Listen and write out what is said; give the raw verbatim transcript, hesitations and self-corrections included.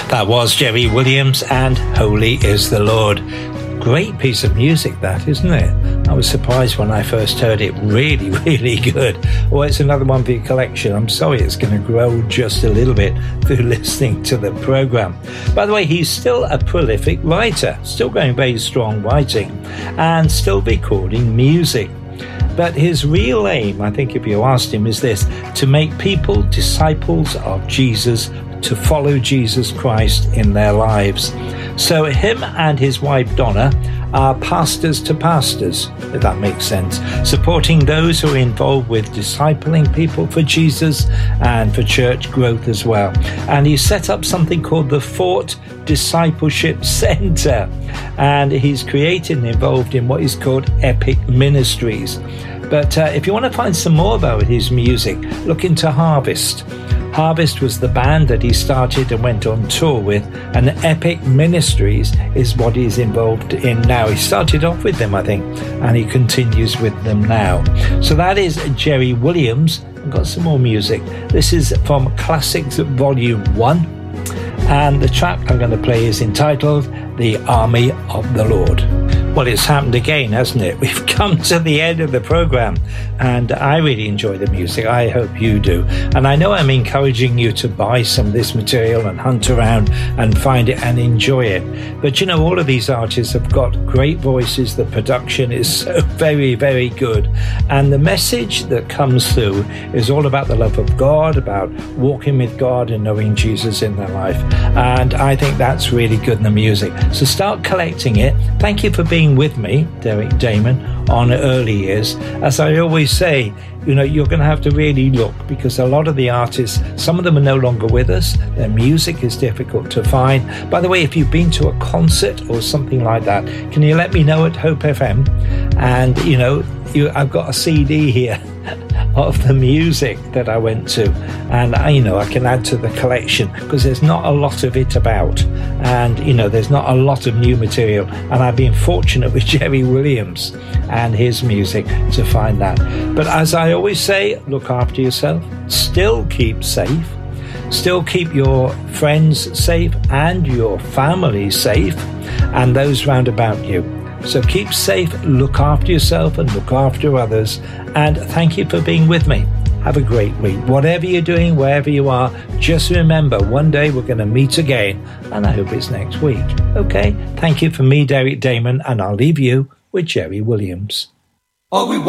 That was Jerry Williams and Holy is the Lord. Great piece of music that, isn't it? I was surprised when I first heard it. Really, really good. Well, it's another one for your collection. I'm sorry it's going to grow just a little bit through listening to the program. By the way, he's still a prolific writer, still going very strong writing, and still recording music. But his real aim, I think if you asked him, is this: to make people disciples of Jesus, to follow Jesus Christ in their lives. So him and his wife Donna are pastors to pastors, if that makes sense, supporting those who are involved with discipling people for Jesus and for church growth as well. And he set up something called the Fort Discipleship Center, and he's created and involved in what is called Epic Ministries. But uh, if you want to find some more about his music, look into Harvest. Harvest was the band that he started and went on tour with, and Epic Ministries is what he's involved in now. He started off with them, I think, and he continues with them now. So that is Jerry Williams. I've got some more music. This is from Classics Volume one, and the track I'm going to play is entitled The Army of the Lord. Well, it's happened again, hasn't it? We've come to the end of the program, and I really enjoy the music. I hope you do. And I know I'm encouraging you to buy some of this material and hunt around and find it and enjoy it. But you know, all of these artists have got great voices. The production is so very, very good. And the message that comes through is all about the love of God, about walking with God and knowing Jesus in their life. And I think that's really good in the music. So start collecting it. Thank you for being with me, Derek Damon, on Early Years. As I always say, you know, you're going to have to really look, because a lot of the artists, some of them are no longer with us. Their music is difficult to find. By the way, if you've been to a concert or something like that, can you let me know at Hope F M? And, you know, you, I've got a C D here of the music that I went to, and I, you know, I can add to the collection, because there's not a lot of it about, and you know, there's not a lot of new material, and I've been fortunate with Jerry Williams and his music to find that. But as I always say, look after yourself, still keep safe, still keep your friends safe and your family safe and those round about you. So keep safe, look after yourself and look after others. And thank you for being with me. Have a great week. Whatever you're doing, wherever you are, just remember, one day we're going to meet again. And I hope it's next week. Okay? Thank you from me, Derek Damon, and I'll leave you with Jerry Williams. Are we